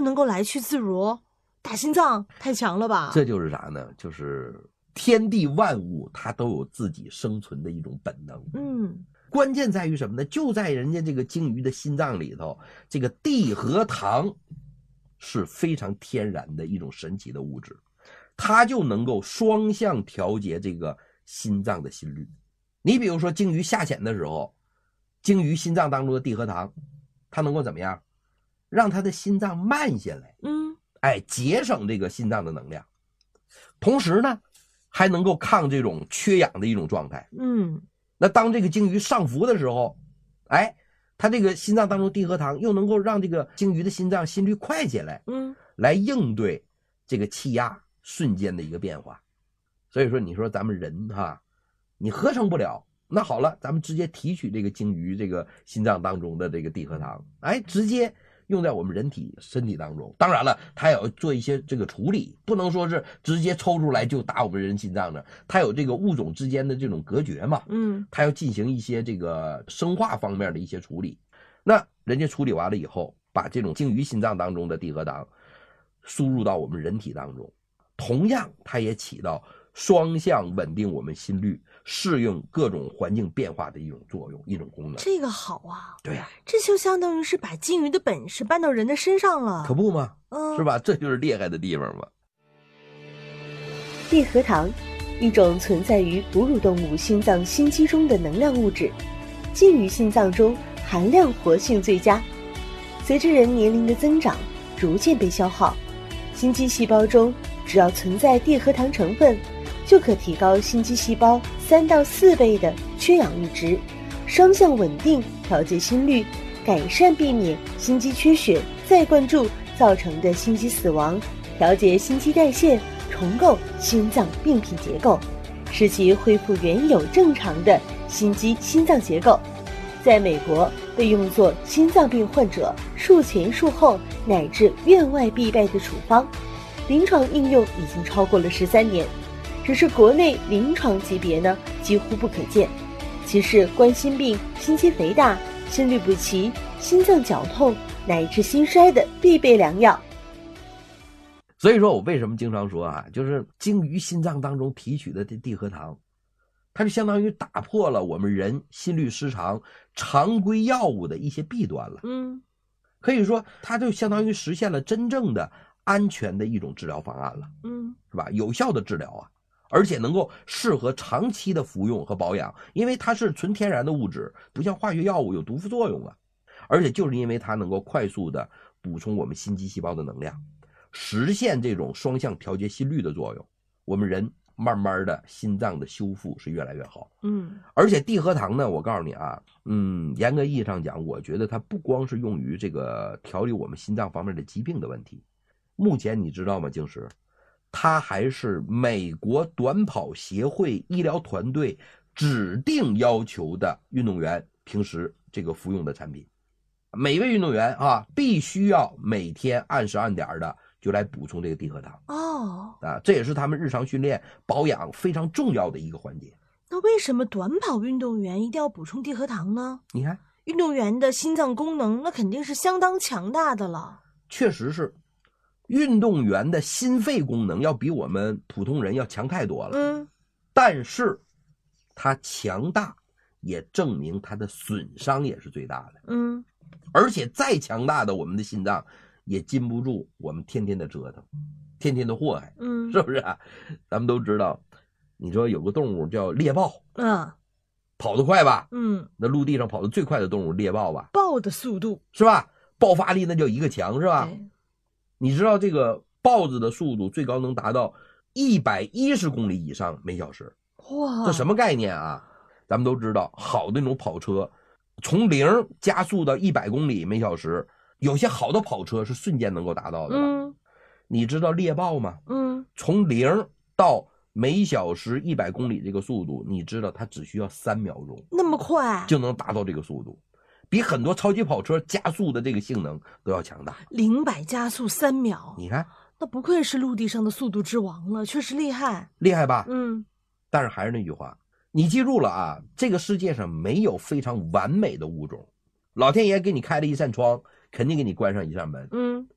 能够来去自如？打心脏太强了吧？ 这就是啥呢？就是天地万物它都有自己生存的一种本能。关键在于什么呢？就在人家这个鲸鱼的心脏里头，这个地核糖是非常天然的一种神奇的物质，它就能够双向调节这个心脏的心率。你比如说鲸鱼下潜的时候，鲸鱼心脏当中的地核糖它能够怎么样？让它的心脏慢下来，节省这个心脏的能量，同时呢还能够抗这种缺氧的一种状态。那当这个鲸鱼上浮的时候，它这个心脏当中地核糖又能够让这个鲸鱼的心脏心率快起来，来应对这个气压瞬间的一个变化。所以说你说咱们人你合成不了，那好了，咱们直接提取这个鲸鱼这个心脏当中的这个地核糖，直接用在我们人体身体当中。当然了，它也要做一些这个处理，不能说是直接抽出来就打我们人心脏的，它有这个物种之间的这种隔绝嘛，它要进行一些这个生化方面的一些处理。那人家处理完了以后，把这种鲸鱼心脏当中的地核糖输入到我们人体当中，同样它也起到双向稳定我们心率、适应各种环境变化的一种作用、一种功能。 这个好啊！ 对呀， 这就相当于是把鲸鱼的本事搬到人的身上了， 可不吗？是吧？这就是厉害的地方嘛。 地核糖，一种存在于哺乳动物心脏心肌中的能量物质，鲸鱼心脏中含量活性最佳，随着人年龄的增长，逐渐被消耗。心肌细胞中只要存在地核糖成分，就可提高心肌细胞3到4倍的缺氧阈值，双向稳定调节心率，改善避免心肌缺血再灌注造成的心肌死亡，调节心肌代谢，重构心脏病变结构，使其恢复原有正常的心肌心脏结构。在美国被用作心脏病患者术前术后乃至院外必备的处方，临床应用已经超过了13年，只是国内临床级别呢几乎不可见。其是冠心病、心肌肥大、心律不齐、心脏绞痛乃至心衰的必备良药。 所以说我为什么经常说就是鲸鱼心脏当中提取的这地核糖，它就相当于打破了我们人心律失常常规药物的一些弊端了。可以说它就相当于实现了真正的安全的一种治疗方案了。是吧？有效的治疗而且能够适合长期的服用和保养，因为它是纯天然的物质，不像化学药物有毒副作用而且就是因为它能够快速的补充我们心肌细胞的能量，实现这种双向调节心率的作用，我们人慢慢的心脏的修复是越来越好。而且地核糖呢，我告诉你严格意义上讲，我觉得它不光是用于这个调理我们心脏方面的疾病的问题。目前你知道吗，静石，它还是美国短跑协会医疗团队指定要求的运动员平时这个服用的产品。每位运动员必须要每天按时按点的就来补充这个地核糖。这也是他们日常训练保养非常重要的一个环节。 那为什么短跑运动员一定要补充地核糖呢？ 你看， 运动员的心脏功能那肯定是相当强大的了。 确实是，运动员的心肺功能要比我们普通人要强太多了。但是它强大也证明它的损伤也是最大的。而且再强大的我们的心脏也禁不住我们天天的折腾，天天的祸害。是不是咱们都知道，你说有个动物叫猎豹，跑得快吧？那陆地上跑得最快的动物猎豹吧？ 豹的速度是吧？爆发力那叫一个强，是吧？你知道这个豹子的速度最高能达到110公里以上每小时。 哇， 这什么概念咱们都知道，好的那种跑车从0加速到100公里每小时，有些好的跑车是瞬间能够达到的。你知道猎豹吗？从0到每小时100公里这个速度，你知道它只需要3秒钟， 那么快就能达到这个速度，比很多超级跑车加速的这个性能都要强大。 0-100加速3秒， 你看， 那不愧是陆地上的速度之王了，确实厉害。 厉害吧？但是还是那句话，你记住了这个世界上没有非常完美的物种，老天爷给你开了一扇窗，肯定给你关上一扇门。